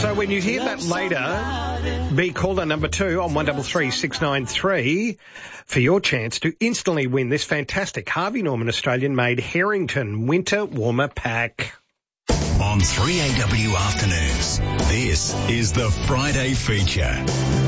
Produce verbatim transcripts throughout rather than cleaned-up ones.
So when you hear that later, be caller number two on one double three six nine three for your chance to instantly win this fantastic Harvey Norman Australian-made Harrington Winter Warmer Pack. On three A W Afternoons, this is the Friday Feature.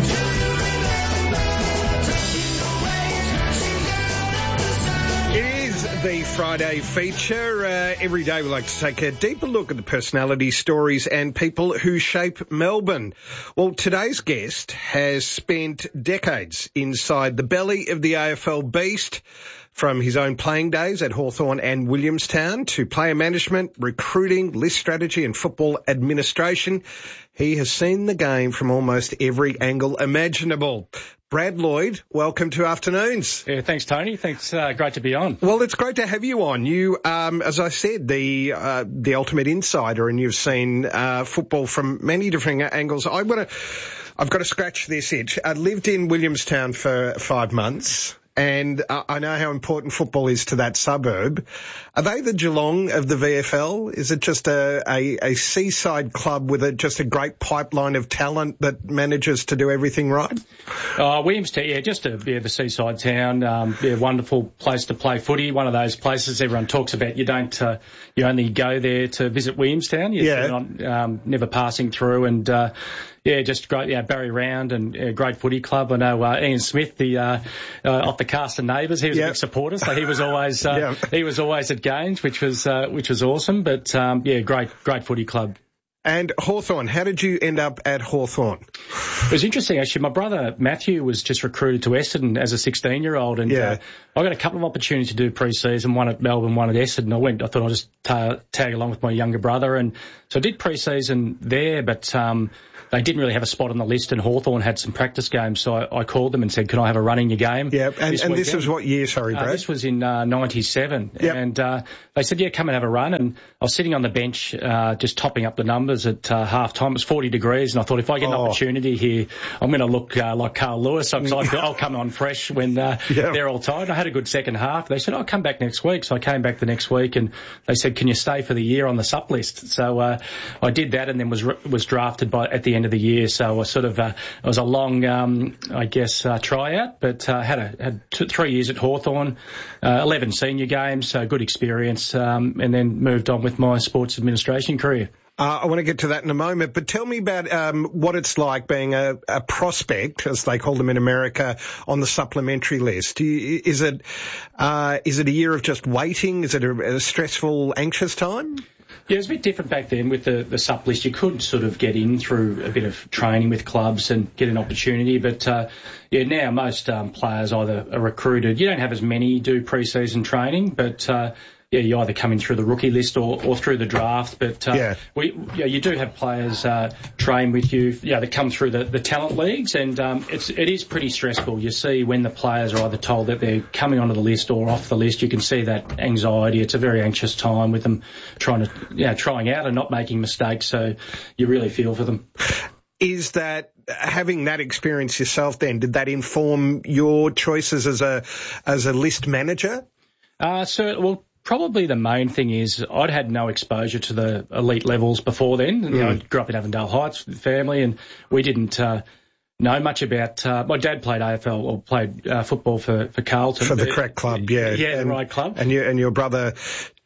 The Friday Feature. Uh, every day we like to take a deeper look at the personalities, stories and people who shape Melbourne. Well, today's guest has spent decades inside the belly of the A F L beast, from his own playing days at Hawthorn and Williamstown to player management, recruiting, list strategy and football administration. He has seen the game from almost every angle imaginable. Brad Lloyd, welcome to Afternoons. Yeah, thanks, Tony. Thanks. Uh, great to be on. Well, it's great to have you on. You, um, as I said, the uh, the ultimate insider, and you've seen uh, football from many different angles. I want to, I've got to scratch this itch. I lived in Williamstown for five months. And uh, I know how important football is to that suburb. Are they the Geelong of the V F L? Is it just a, a, a seaside club with a, just a great pipeline of talent that manages to do everything right? Uh, Williamstown, yeah, just a yeah, the seaside town. Um, yeah, wonderful place to play footy. One of those places everyone talks about. You don't, uh, you only go there to visit Williamstown. You're yeah. not, um, never passing through, and uh, yeah, just great. Yeah, Barry Round and a great footy club. I know uh, Ian Smith, the uh, uh, off the Carsten Neighbours, he was yep. a big supporter, so he was always uh, yep. he was always at games, which was uh, which was awesome. But um, yeah, great great footy club. And Hawthorn, how did you end up at Hawthorn? It was interesting, actually. My brother Matthew was just recruited to Essendon as a sixteen-year-old, and yeah. uh, I got a couple of opportunities to do pre-season, one at Melbourne, one at Essendon. I went, I thought I'd just ta- tag along with my younger brother, and so I did pre-season there, but um, they didn't really have a spot on the list, and Hawthorn had some practice games, so I, I called them and said, can I have a run in your game? Yeah, and this, and this was what year, sorry, Brad? Uh, this was in uh, ninety-seven, yep. and uh, they said, yeah, come and have a run, and I was sitting on the bench uh, just topping up the numbers at uh, half-time. It was forty degrees, and I thought, if I get an oh. opportunity here, I'm going to look uh, like Carl Lewis, so I'll come on fresh when uh, yep. they're all tired. I had a good second half. They said, I'll come back next week, so I came back the next week, and they said, can you stay for the year on the sup list? So uh, I did that, and then was was drafted by at the end of the year, so I sort of, uh, it was a long, um, I guess, uh, tryout, but uh, had a, had two, three years at Hawthorn, uh, eleven senior games, so good experience, um, and then moved on with my sports administration career. Uh, I want to get to that in a moment, but tell me about um, what it's like being a, a prospect, as they call them in America, on the supplementary list. You, is it uh, is it a year of just waiting? Is it a, a stressful, anxious time? Yeah, it was a bit different back then with the, the sup list. You could sort of get in through a bit of training with clubs and get an opportunity, but uh, yeah, now most um, players either are recruited. You don't have as many do pre-season training, but uh, yeah, you either come in through the rookie list or, or through the draft. But uh, yeah. we, yeah, you do have players uh, train with you, yeah, that come through the, the talent leagues, and um, it's it is pretty stressful. You see when the players are either told that they're coming onto the list or off the list, you can see that anxiety. It's a very anxious time with them trying to, yeah, trying out and not making mistakes. So you really feel for them. Is that having that experience yourself? Then did that inform your choices as a as a list manager? Uh, so well. Probably the main thing is I'd had no exposure to the elite levels before then. Mm. You know, I grew up in Avondale Heights with the family, and we didn't uh, know much about. Uh, my dad played A F L or played uh, football for for Carlton for the correct club, yeah, yeah, and, the right club. And you and your brother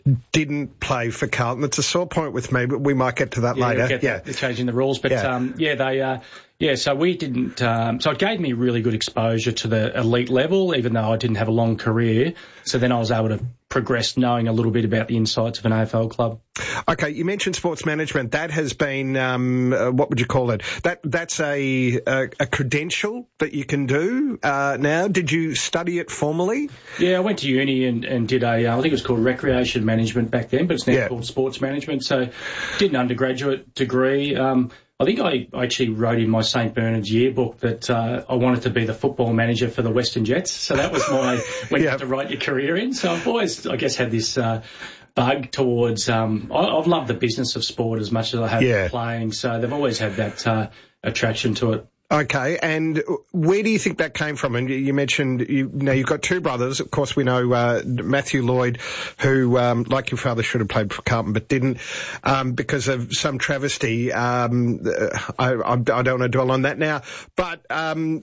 didn't play for Carlton. It's a sore point with me, but we might get to that yeah, later. We'll get yeah, that, changing the rules, but yeah, um, yeah, they. Uh, Yeah, so we didn't, um, so it gave me really good exposure to the elite level, even though I didn't have a long career. So then I was able to progress knowing a little bit about the insights of an A F L club. Okay, you mentioned sports management. That has been, um, uh, what would you call it? That That's a, a, a credential that you can do uh, now. Did you study it formally? Yeah, I went to uni and, and did a, uh, I think it was called recreation management back then, but it's now yeah. called sports management. So did an undergraduate degree. Um, I think I actually wrote in my Saint Bernard's yearbook that uh, I wanted to be the football manager for the Western Jets. So that was my when you have to write your career in. So I've always, I guess, had this uh, bug towards. Um, I, I've loved the business of sport as much as I have yeah. playing. So they've always had that uh, attraction to it. Okay, and where do you think that came from? And you mentioned, you now you've got two brothers. Of course, we know uh, Matthew Lloyd, who, um, like your father, should have played for Carlton but didn't um, because of some travesty. Um, I, I, I don't want to dwell on that now. But um,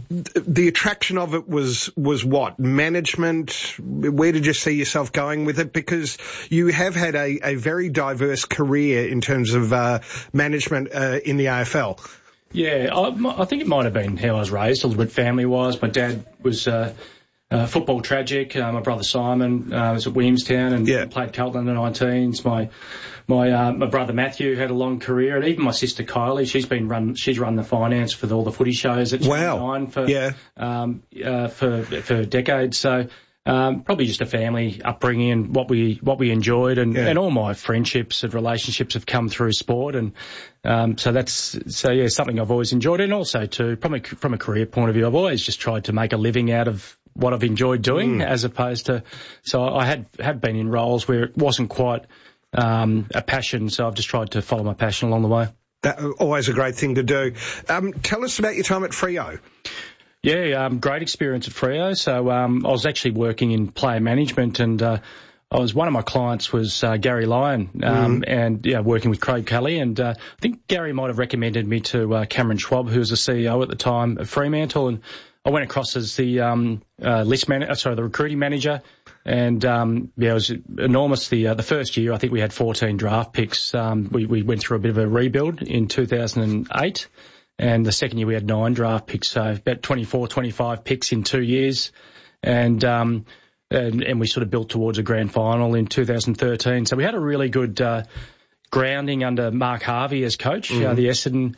the attraction of it was was what? Management? Where did you see yourself going with it? Because you have had a, a very diverse career in terms of uh, management uh, in the A F L. Yeah, I, I think it might have been how I was raised, a little bit family-wise. My dad was uh, uh, football tragic. Uh, my brother Simon uh, was at Williamstown and yeah. played Carlton under nineteens. My my uh, my brother Matthew had a long career, and even my sister Kylie, she's been run she's run the finance for the, all the footy shows at wow. nine for yeah. um, uh, for for decades. So. Um, probably just a family upbringing and what we what we enjoyed, and, yeah. and all my friendships and relationships have come through sport, and um, so that's so yeah something I've always enjoyed, and also too from a from a career point of view, I've always just tried to make a living out of what I've enjoyed doing, mm. as opposed to so I had have been in roles where it wasn't quite um, a passion, so I've just tried to follow my passion along the way. That, always a great thing to do. Um, tell us about your time at Freo. Yeah, um, great experience at Freo. So um, I was actually working in player management, and uh, I was one of my clients was uh, Gary Lyon, um, mm. and yeah, working with Craig Kelly. And uh, I think Gary might have recommended me to uh, Cameron Schwab, who was the C E O at the time of Fremantle, and I went across as the um, uh, list man- sorry, the recruiting manager. And um, yeah, it was enormous. The uh, the first year, I think we had fourteen draft picks. Um, we we went through a bit of a rebuild in two thousand eight. And the second year we had nine draft picks, so about twenty-four, twenty-five picks in two years. And, um, and, and we sort of built towards a grand final in two thousand thirteen. So we had a really good, uh, grounding under Mark Harvey as coach, mm-hmm. uh, the Essendon,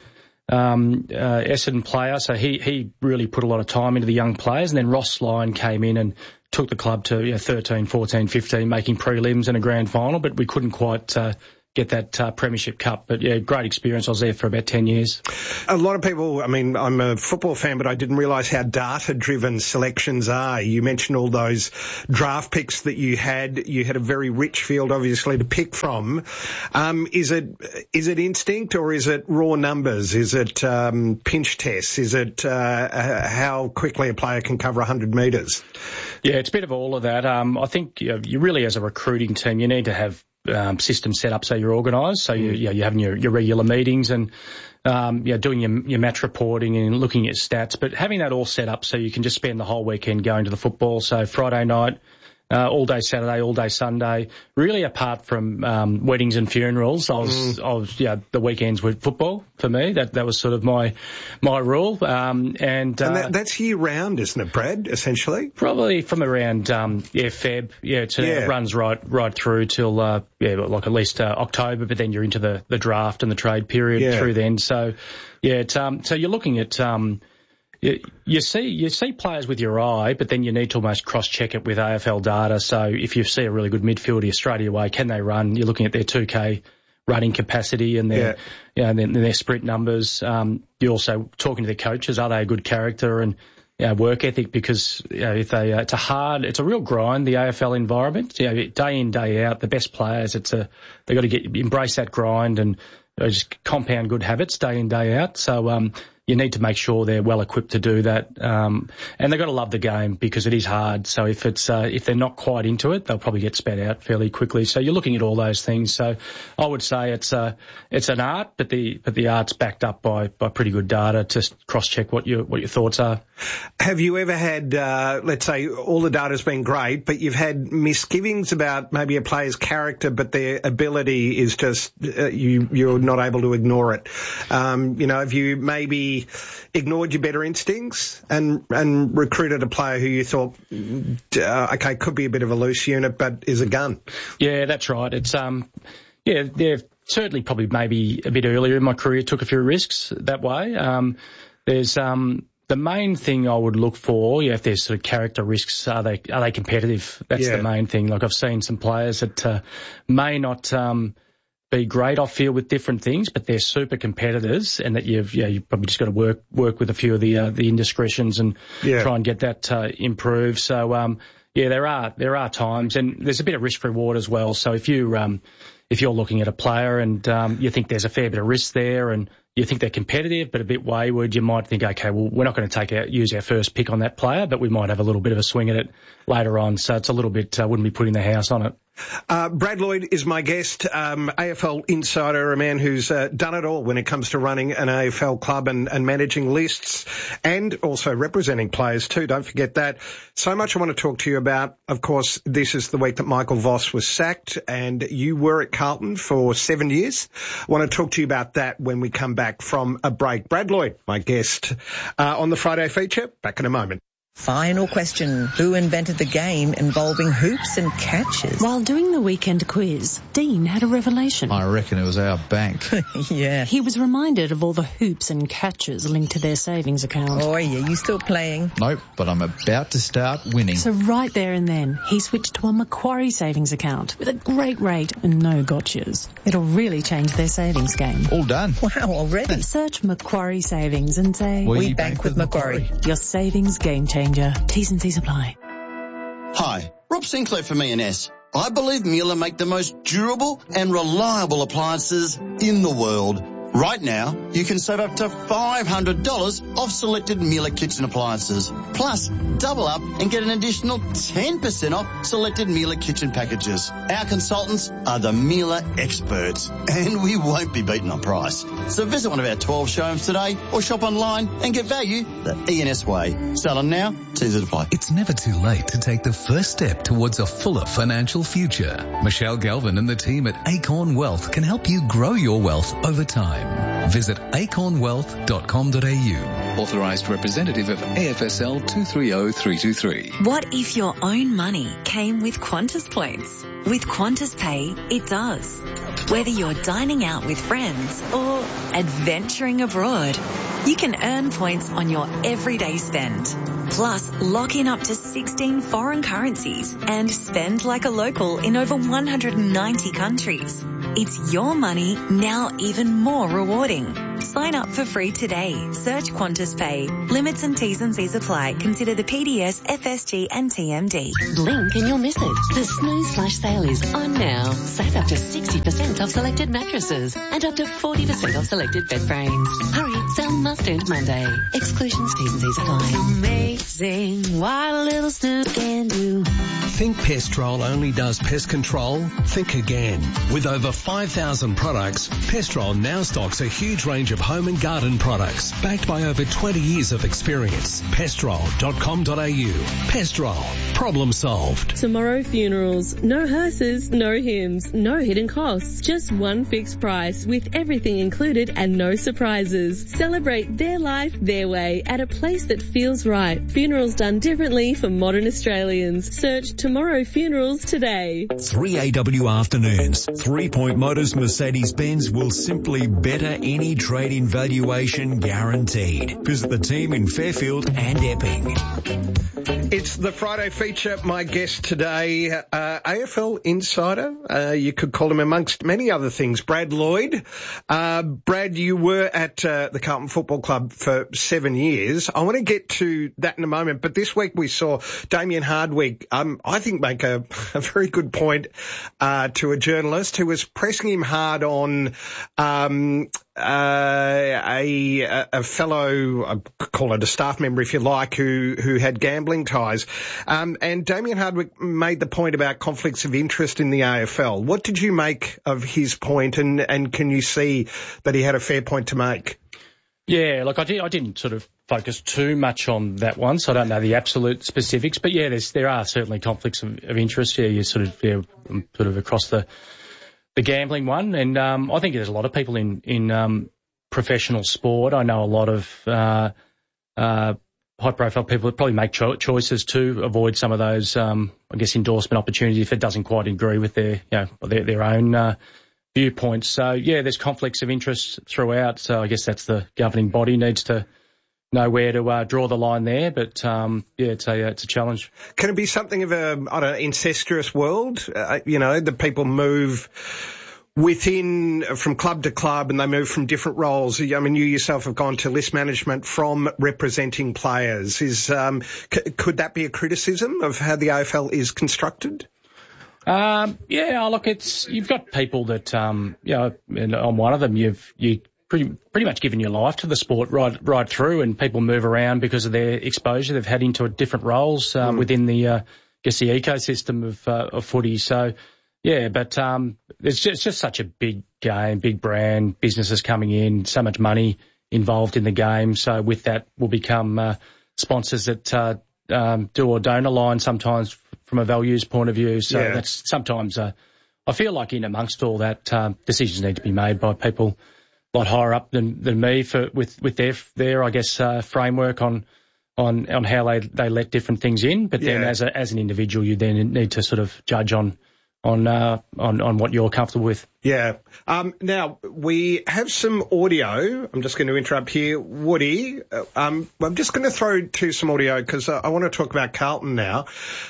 um, uh, Essendon player. So he, he really put a lot of time into the young players. And then Ross Lyon came in and took the club to, you know, thirteen, fourteen, fifteen, making prelims and a grand final, but we couldn't quite, uh, get that uh, Premiership Cup. But yeah, great experience. I was there for about ten years. A lot of people, I mean, I'm a football fan, but I didn't realise how data-driven selections are. You mentioned all those draft picks that you had. You had a very rich field, obviously, to pick from. Um, is it is it instinct or is it raw numbers? Is it um, pinch tests? Is it uh, how quickly a player can cover one hundred metres? Yeah, it's a bit of all of that. Um, I think you, know, you really, as a recruiting team, you need to have Um, system set up so you're organised, so you, you know, you're having your, your regular meetings and um, you know, doing your, your match reporting and looking at stats, but having that all set up so you can just spend the whole weekend going to the football. So Friday night, uh, all day Saturday, all day Sunday. Really, apart from um, weddings and funerals, I was, mm. I was, yeah, the weekends were football for me. That that was sort of my my rule. Um, and, uh, and that, that's year round, isn't it, Brad? Essentially, probably from around um, yeah Feb, yeah, to, yeah. It runs right right through till uh, yeah, like at least uh, October. But then you're into the, the draft and the trade period yeah. through then. So yeah, it's, um, so you're looking at um. You, you see, you see players with your eye, but then you need to almost cross-check it with A F L data. So if you see a really good midfielder straight away, can they run? You're looking at their two K running capacity and their, yeah. you know, and their, their sprint numbers. Um, you're also talking to their coaches. Are they a good character and you know, work ethic? Because you know, if they, uh, it's a hard, it's a real grind. The A F L environment, you know, day in, day out. The best players, it's a they got to get embrace that grind and you know, just compound good habits day in, day out. So um. You need to make sure they're well equipped to do that, um, and they've got to love the game because it is hard. So if it's uh, if they're not quite into it, they'll probably get spat out fairly quickly. So you're looking at all those things. So I would say it's a it's an art, but the but the art's backed up by, by pretty good data to cross check what your what your thoughts are. Have you ever had, uh, let's say, all the data's been great, but you've had misgivings about maybe a player's character, but their ability is just uh, you you're not able to ignore it. Um, you know, have you maybe ignored your better instincts and and recruited a player who you thought, uh, okay, could be a bit of a loose unit, but is a gun? Yeah, that's right. It's um, yeah, they've certainly probably maybe a bit earlier in my career took a few risks that way. Um, there's um. The main thing I would look for, yeah, if there's sort of character risks, are they are they competitive? That's yeah. the main thing. Like I've seen some players that uh, may not um, be great off field with different things, but they're super competitors, and that you've yeah you've probably just got to work work with a few of the uh, the indiscretions and yeah. try and get that uh, improved. So um, yeah, there are there are times, and there's a bit of risk reward as well. So if you um, if you're looking at a player and um, you think there's a fair bit of risk there, and you think they're competitive but a bit wayward, you might think, okay, well, we're not going to take our, use our first pick on that player, but we might have a little bit of a swing at it later on. So it's a little bit, uh, wouldn't be putting the house on it. Uh, Brad Lloyd is my guest, um, A F L insider, a man who's uh, done it all when it comes to running an A F L club and, and managing lists and also representing players too. Don't forget that. So much I want to talk to you about. Of course, this is the week that Michael Voss was sacked and you were at Carlton for seven years. I want to talk to you about that when we come back from a break. Brad Lloyd, my guest, uh, on the Friday feature. Back in a moment. Final question. Who invented the game involving hoops and catches? While doing the weekend quiz, Dean had a revelation. I reckon it was our bank. Yeah. He was reminded of all the hoops and catches linked to their savings account. Oh, yeah. You still playing? Nope, but I'm about to start winning. So right there and then, he switched to a Macquarie savings account with a great rate and no gotchas. It'll really change their savings game. All done. Wow, already? Search Macquarie Savings and say, We, we bank, bank with Macquarie. Macquarie. Your savings game changer. T's and C's apply. Hi, Rob Sinclair from E and S. I believe Miele make the most durable and reliable appliances in the world. Right now, you can save up to five hundred dollars off selected Miele kitchen appliances. Plus, double up and get an additional ten percent off selected Miele kitchen packages. Our consultants are the Miele experts, and we won't be beaten on price. So visit one of our twelve showrooms today or shop online and get value the E and S way. Selling now, T's and apply. It's never too late to take the first step towards a fuller financial future. Michelle Galvin and the team at Acorn Wealth can help you grow your wealth over time. Visit acorn wealth dot com dot a u. Authorised representative of A F S L two three zero three two three. What if your own money came with Qantas points? With Qantas Pay, it does. Whether you're dining out with friends or adventuring abroad, you can earn points on your everyday spend. Plus, lock in up to sixteen foreign currencies and spend like a local in over one hundred ninety countries. It's your money, now even more rewarding. Sign up for free today. Search Qantas Pay. Limits and T's and C's apply. Consider the P D S, F S G and T M D. Blink and you'll miss it. The Snooze Flash Sale is on now. Save up to sixty percent off selected mattresses and up to forty percent off selected bed frames. Hurry, sale must end Monday. Exclusions, T's and C's apply. Amazing what a little snooze can do. Think Pestrol only does pest control? Think again. With over five thousand products, Pestrol now stocks a huge range of home and garden products backed by over twenty years of experience. pestrol dot com dot a u. Pestrol. Problem solved. Tomorrow Funerals. No hearses, no hymns, no hidden costs. Just one fixed price with everything included and no surprises. Celebrate their life their way at a place that feels right. Funerals done differently for modern Australians. Search Tomorrow Funerals today. three A W Afternoons. Three Point Motors Mercedes-Benz will simply better any trade-in valuation guaranteed. Visit the team in Fairfield and Epping. It's the Friday feature. My guest today, uh, A F L insider. Uh, you could call him amongst many other things. Brad Lloyd. Uh, Brad, you were at uh, the Carlton Football Club for seven years. I want to get to that in a moment, but this week we saw Damien Hardwick, um, I think, make a, a very good point uh, to a journalist who was pressing him hard on um, uh, a, a fellow, I call it a staff member if you like, who, who had gambling ties. Um, and Damien Hardwick made the point about conflicts of interest in the A F L. What did you make of his point, and, and can you see that he had a fair point to make? Yeah, look, I, did, I didn't sort of focus too much on that one, so I don't know the absolute specifics. But yeah, there's, there are certainly conflicts of, of interest here. You sort of, yeah, sort of across the the gambling one, and um, I think there's a lot of people in in um, professional sport. I know a lot of uh, uh, high-profile people that probably make cho- choices to avoid some of those, um, I guess, endorsement opportunities if it doesn't quite agree with their, you know, their, their own uh, viewpoints. So yeah, there's conflicts of interest throughout. So I guess that's the governing body needs to know where to uh, draw the line there, but um, yeah, it's a it's a challenge. Can it be something of a I don't know, incestuous world? Uh, you know, the people move within from club to club and they move from different roles. I mean, you yourself have gone to list management from representing players. Is um, c- could that be a criticism of how the A F L is constructed? Um, yeah, look, it's you've got people that um, you know, and on one of them you've you. pretty pretty much given your life to the sport right right through, and people move around because of their exposure. They've had into different roles uh, mm. within the, uh, I guess, the ecosystem of, uh, of footy. So, yeah, but um, it's just, it's just such a big game, big brand, businesses coming in, so much money involved in the game. So with that will become uh, sponsors that uh, um, do or don't align sometimes from a values point of view. So yeah. that's sometimes, uh, I feel like in amongst all that, um, decisions need to be made by people a lot higher up than, than me for with, with their, their I guess, uh, framework on on on how they, they let different things in. But then yeah. as a, as an individual, you then need to sort of judge on on uh, on on what you're comfortable with. Yeah. Um, now, we have some audio. I'm just going to interrupt here. Woody, uh, um, I'm just going to throw to some audio because uh, I want to talk about Carlton now.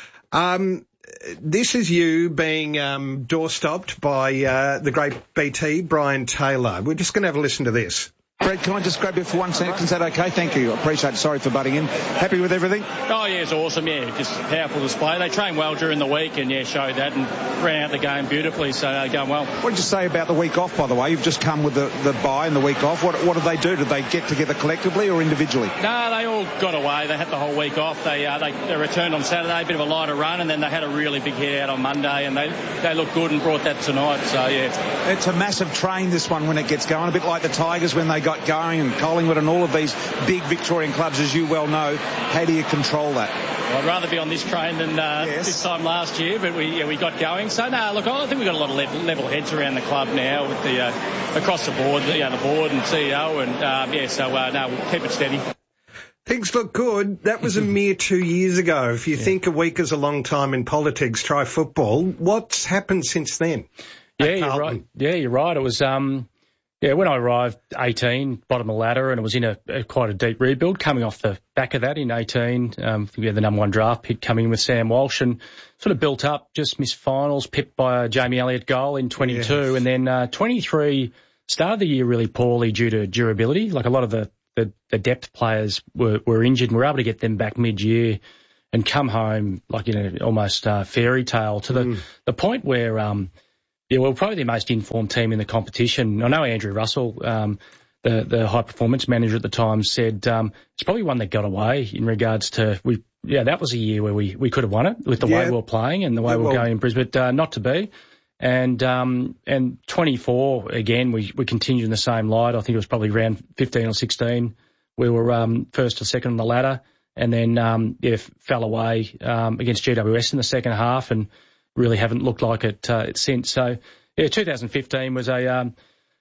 Um, this is you being um, door-stopped by uh, the great B T, Brian Taylor. We're just going to have a listen to this. Brad, can I just grab you for one second? Is that okay? Thank you. I appreciate it. Sorry for butting in. Happy with everything? Oh, yeah, it's awesome. Yeah, just powerful display. They trained well during the week and, yeah, showed that and ran out the game beautifully, so uh, going well. What did you say about the week off, by the way? You've just come with the, the bye and the week off. What, what did they do? Did they get together collectively or individually? No, they all got away. They had the whole week off. They, uh, they, they returned on Saturday, a bit of a lighter run, and then they had a really big hit out on Monday, and they, they looked good and brought that tonight. So, yeah. It's a massive train, this one, when it gets going, a bit like the Tigers when they got going and Collingwood and all of these big Victorian clubs, as you well know. How do you control that? Well, I'd rather be on this train than uh, yes. this time last year, but we yeah, we got going. So, no, look, I think we've got a lot of level, level heads around the club now with the uh, across the board, you know, the board and C E O, and um, yeah, so uh, no, we'll keep it steady. Things look good. That was a mere two years ago. If you yeah. think a week is a long time in politics, try football. What's happened since then? Yeah, you're right. Yeah, you're right. It was... um. Yeah, when I arrived, eighteen, bottom of the ladder, and it was in a, a quite a deep rebuild. Coming off the back of that in eighteen, um, we had the number one draft pick coming in with Sam Walsh, and sort of built up. Just missed finals, pipped by a Jamie Elliott goal in twenty-two, yes. and then uh, twenty-three started the year really poorly due to durability. Like a lot of the the, the depth players were, were injured, and we were able to get them back mid-year and come home like in a almost uh, fairy tale to the mm. the point where. Um, Yeah, well, probably the most informed team in the competition. I know Andrew Russell, um, the, the high performance manager at the time, said um, it's probably one that got away in regards to we. Yeah, that was a year where we, we could have won it with the yeah. way we were playing and the way yeah, we were well, going in Brisbane, but uh, not to be. And um, and twenty-four again, we we continued in the same light. I think it was probably around fifteen or sixteen. We were um, first or second on the ladder, and then um, yeah fell away um, against G W S in the second half and. Really haven't looked like it uh, since. So, yeah, twenty fifteen was a, um,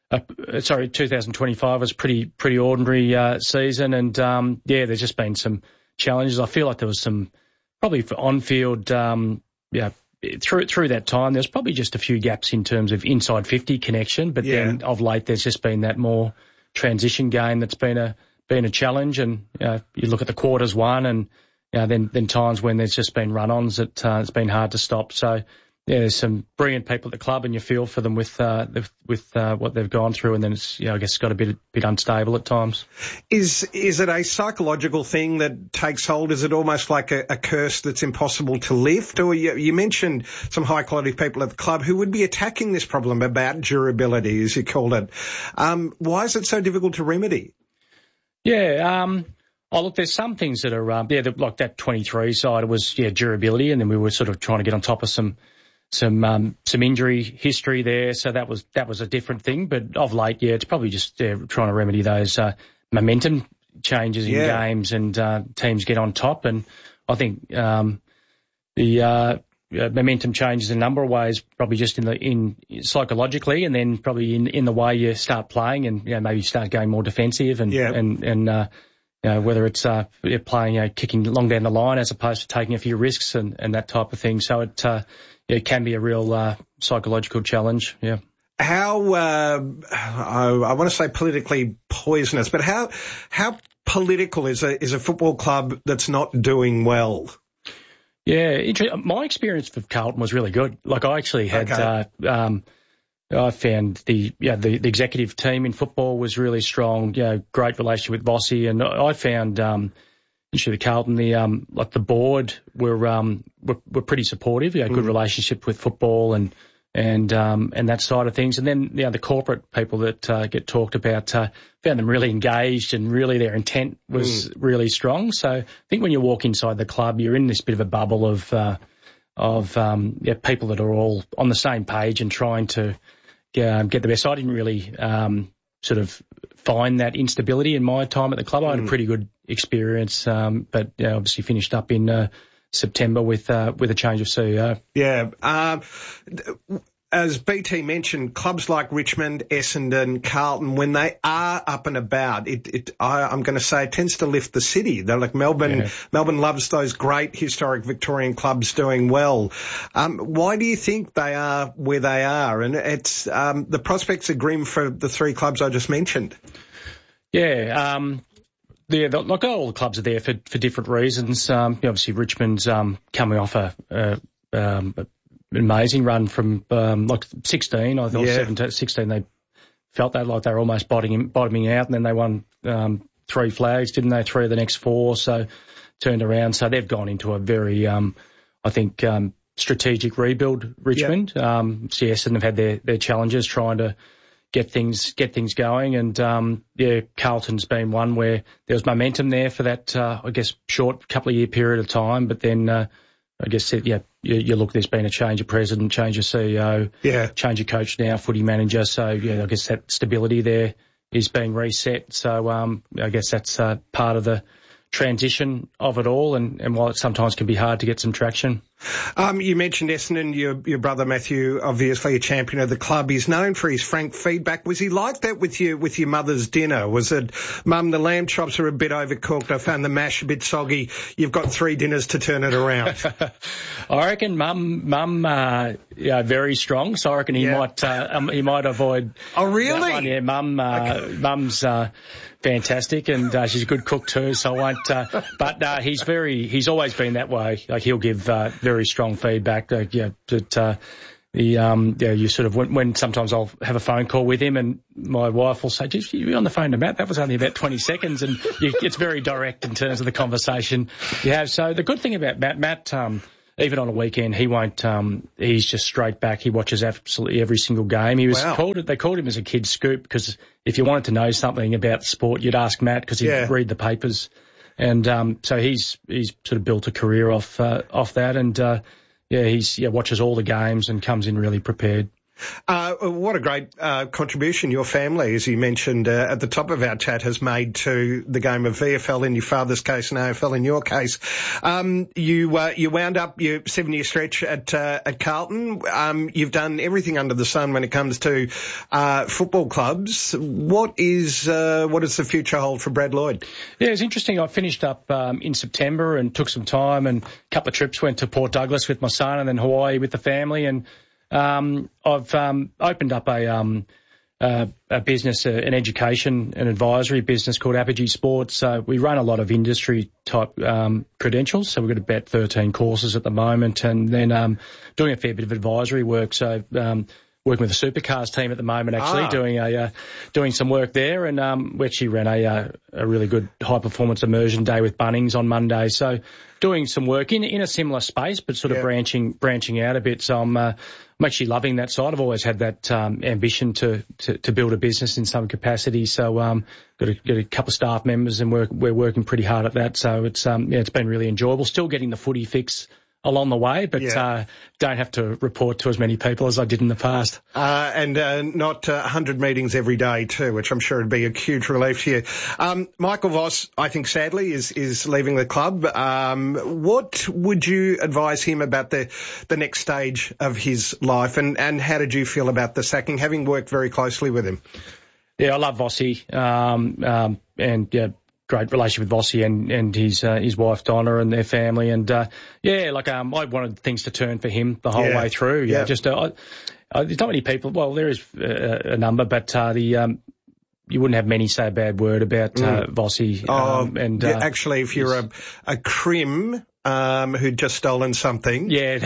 a sorry, twenty twenty-five was pretty pretty ordinary uh, season, and um, yeah, there's just been some challenges. I feel like there was some probably for on-field, um, yeah, through through that time, there's probably just a few gaps in terms of inside fifty connection, but yeah. then of late there's just been that more transition game that's been a been a challenge, and you know, you look at the quarters one and. You know, then, then times when there's just been run-ons that uh, it's been hard to stop. So, yeah, there's some brilliant people at the club, and you feel for them with uh, with uh, what they've gone through, and then it's, you know, I guess it's got a bit bit unstable at times. Is is it a psychological thing that takes hold? Is it almost like a, a curse that's impossible to lift? Or you, you mentioned some high-quality people at the club who would be attacking this problem about durability, as you called it. Um, why is it so difficult to remedy? Yeah, um... Oh, look, there's some things that are, um, yeah, like that twenty-three side, it was, yeah, durability, and then we were sort of trying to get on top of some, some, um, some injury history there. So that was, that was a different thing. But of late, yeah, it's probably just uh, trying to remedy those, uh, momentum changes in yeah. games and, uh, teams get on top. And I think, um, the, uh, Uh, momentum changes in a number of ways, probably just in the in psychologically, and then probably in, in the way you start playing, and you know, maybe you start going more defensive, and yeah. and and uh, you know, whether it's uh, playing, you know, kicking long down the line as opposed to taking a few risks and, and that type of thing. So it uh, it can be a real uh, psychological challenge. Yeah. How uh, I, I want to say politically poisonous, but how how political is a is a football club that's not doing well? Yeah, my experience with Carlton was really good. Like I actually had, okay. uh, um, I found the, yeah, the, the executive team in football was really strong. You know, great relationship with Bossy, and I found, um, actually the Carlton, the, um, like the board were, um, were, were pretty supportive. You know, good mm. relationship with football and, and um, and that side of things. And then you know, the corporate people that uh, get talked about, uh, found them really engaged, and really their intent was mm. really strong. So I think when you walk inside the club, you're in this bit of a bubble of uh, of um, yeah, people that are all on the same page and trying to uh, get the best. I didn't really um, sort of find that instability in my time at the club. I had mm. a pretty good experience, um, but yeah, obviously finished up in uh, September with uh, with a change of C E O. Yeah. Um, as B T mentioned, clubs like Richmond, Essendon, Carlton, when they are up and about, it, it I, I'm going to say it tends to lift the city. They're like Melbourne. Yeah. Melbourne loves those great historic Victorian clubs doing well. Um, why do you think they are where they are? And it's um, the prospects are grim for the three clubs I just mentioned. Yeah. Um, Yeah, like all the clubs are there for, for different reasons. Um, you know, obviously Richmond's um, coming off a, a, um, an amazing run from um, like sixteen. I thought yeah. seventeen, sixteen they felt that like they were almost bottoming, bottoming out, and then they won um, three flags, didn't they? Three of the next four, so turned around. So they've gone into a very, um, I think, um, strategic rebuild. Richmond, yeah. um, C S and have had their their challenges trying to get things get things going, and um, yeah, Carlton's been one where there was momentum there for that, uh, I guess, short couple of year period of time, but then uh, I guess yeah, you, you look, there's been a change of president, change of C E O, yeah, change of coach now, footy manager, so yeah, I guess that stability there is being reset. So um, I guess that's uh, part of the transition of it all, and, and while it sometimes can be hard to get some traction. Um, you mentioned Essendon, your, your brother Matthew, obviously a champion of the club. He's known for his frank feedback. Was he like that with you, with your mother's dinner? Was it, Mum, the lamb chops are a bit overcooked, I found the mash a bit soggy, you've got three dinners to turn it around? I reckon Mum, Mum, uh, yeah, very strong, so I reckon he yeah. might, uh, um, he might avoid. Oh, really? That one. Yeah, Mum, uh, okay. Mum's, uh, fantastic, and uh, she's a good cook too, so I won't, uh, but uh, he's very, he's always been that way. Like, he'll give uh, very strong feedback. Uh, yeah, that uh, the um, yeah, you sort of when, when sometimes I'll have a phone call with him, and my wife will say, "Geez, you were on the phone to Matt? That was only about twenty seconds," and you, it's very direct in terms of the conversation you have. So the good thing about Matt, Matt. Um, Even on a weekend, he won't, um, he's just straight back. He watches absolutely every single game. He was wow. called, they called him as a kid Scoop, because if you wanted to know something about sport, you'd ask Matt, because he'd yeah. read the papers. And, um, so he's, he's sort of built a career off, uh, off that. And, uh, yeah, he's, yeah, watches all the games and comes in really prepared. Uh, what a great uh, contribution your family, as you mentioned uh, at the top of our chat, has made to the game of V F L, in your father's case and A F L in your case. Um, you uh, you wound up your seven-year stretch at uh, at Carlton. Um, you've done everything under the sun when it comes to uh, football clubs. What is uh, what does the future hold for Brad Lloyd? Yeah, it's interesting. I finished up um, in September and took some time, and a couple of trips, went to Port Douglas with my son, and then Hawaii with the family, and Um, I've um, opened up a, um, uh, a business, uh, an education and advisory business called Apogee Sports. So we run a lot of industry type um, credentials. So we've got about thirteen courses at the moment, and then um, doing a fair bit of advisory work. So um, working with the Supercars team at the moment, actually ah. doing a uh, doing some work there, and um, we actually ran a uh, a really good high performance immersion day with Bunnings on Monday. So doing some work in in a similar space, but sort of yeah. branching branching out a bit. So I'm uh, I'm actually loving that side. I've always had that um, ambition to, to to build a business in some capacity. So um, got a, got a couple of staff members, and we're we're working pretty hard at that. So it's um yeah, it's been really enjoyable. Still getting the footy fix along the way, but yeah. uh, don't have to report to as many people as I did in the past. Uh, and uh, not uh, one hundred meetings every day too, which I'm sure would be a huge relief to you. Um, Michael Voss, I think sadly, is is leaving the club. Um, what would you advise him about the the next stage of his life, and, and how did you feel about the sacking, having worked very closely with him? Yeah, I love Vossi, um, um, and yeah, great relationship with Vossi and, and his uh, his wife Donna and their family, and uh, yeah, like um, I wanted things to turn for him the whole yeah. way through. Yeah, yeah. just uh, I, I, there's not many people. Well, there is a, a number, but uh, the um, you wouldn't have many say a bad word about uh, mm. Vossi. Oh, um, and yeah, uh, actually, if you're a a crim. Um, who'd just stolen something. Yeah.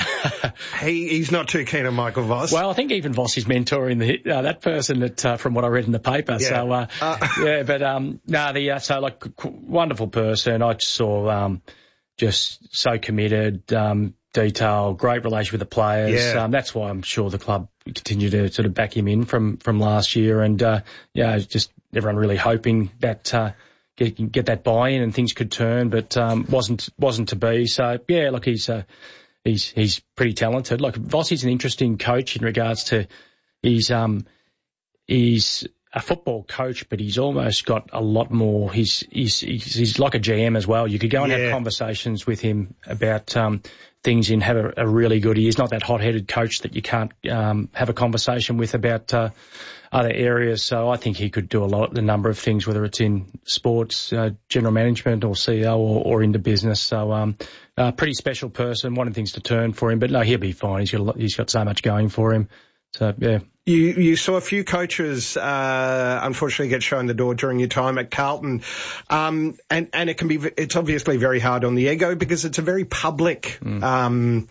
he, he's not too keen on Michael Voss. Well, I think even Vossi's mentoring the, uh, that person that, uh, from what I read in the paper. Yeah. So, uh, uh, yeah, but, um, no, the, uh, so like, wonderful person. I just saw, um, just so committed, um, detail, great relation with the players. Yeah. Um, that's why I'm sure the club continue to sort of back him in from, from last year. And, uh, yeah, just everyone really hoping that, uh, get, get that buy-in and things could turn, but, um, wasn't, wasn't to be. So, yeah, look, he's, uh, he's, he's pretty talented. Like, Vossi's an interesting coach in regards to, he's, um, he's, a football coach, but he's almost got a lot more. He's he's he's, he's like a G M as well. You could go and yeah. have conversations with him about um, things and have a, a really good. He's not that hot-headed coach that you can't um, have a conversation with about uh, other areas. So I think he could do a lot, a number of things, whether it's in sports, uh, general management, or C E O, or, or into business. So um, a pretty special person. Wanted things to turn for him, but no, he'll be fine. He's got a lot, he's got so much going for him. So yeah. You, you saw a few coaches, uh, unfortunately get shown the door during your time at Carlton. Um, and, and it can be, it's obviously very hard on the ego because it's a very public, mm. um,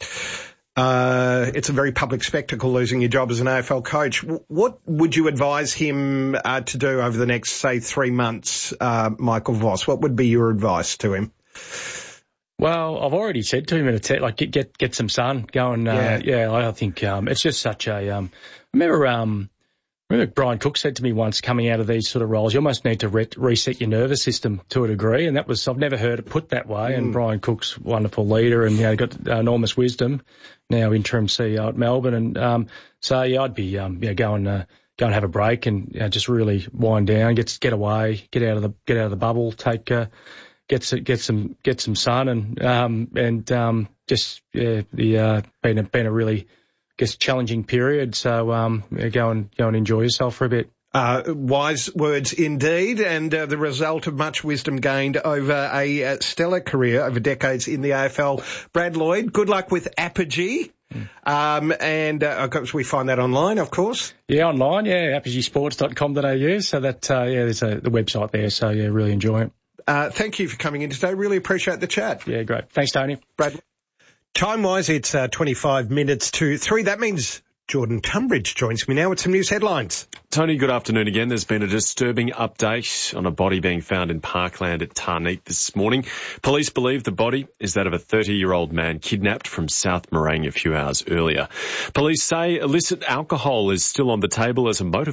uh, it's a very public spectacle losing your job as an A F L coach. What would you advise him, uh, to do over the next, say, three months, uh, Michael Voss? What would be your advice to him? Well, I've already said to him in a te- like get get get some sun, go and uh, yeah. yeah. I think um, it's just such a. Um, remember, um, remember Brian Cook said to me once, coming out of these sort of roles, you almost need to re- reset your nervous system to a degree, and that was I've never heard it put that way. Mm. And Brian Cook's a wonderful leader, and you know got enormous wisdom. Now interim C E O at Melbourne, and um, so yeah, I'd be um, yeah go and uh, go and have a break and you know, just really wind down, get get away, get out of the get out of the bubble, take. Uh, Get some, get some, get some sun, and um, and um, just yeah, the uh, been a, been a really, I guess, challenging period. So um, yeah, go and go and enjoy yourself for a bit. Uh, wise words indeed, and uh, the result of much wisdom gained over a uh, stellar career over decades in the A F L. Brad Lloyd, good luck with Apogee. Mm. Um, and, uh, of course, we find that online, of course. Yeah, online, yeah, apogee sports dot com dot a u. So that, uh, yeah, there's a, the website there. So yeah, really enjoy it. Uh, thank you for coming in today. Really appreciate the chat. Yeah, great. Thanks, Tony. Brad. Time-wise, it's uh, twenty-five minutes to three. That means Jordan Tunbridge joins me now with some news headlines. Tony, good afternoon again. There's been a disturbing update on a body being found in Parkland at Tarneet this morning. Police believe the body is that of a thirty-year-old man kidnapped from South Morang a few hours earlier. Police say illicit alcohol is still on the table as a motive